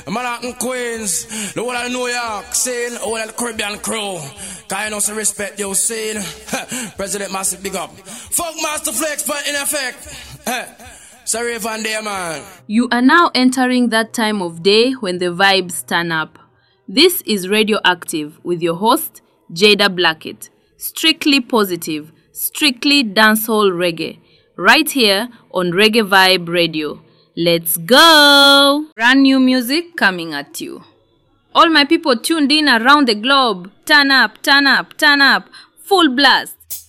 Manhattan Queens, the whole of New York, saying, all of the Caribbean crew. Cause I know some respect you saying. President Massive big up. Fuck Master Flex, but in effect. Sorry Van there, man. You are now entering that time of day when the vibes turn up. This is Radioactive with your host, Jada Blackett. Strictly positive, strictly dancehall reggae. Right here on Reggae Vibe Radio. Let's go! Brand new music coming at you. All my people tuned in around the globe. Turn up, turn up, turn up. Full blast.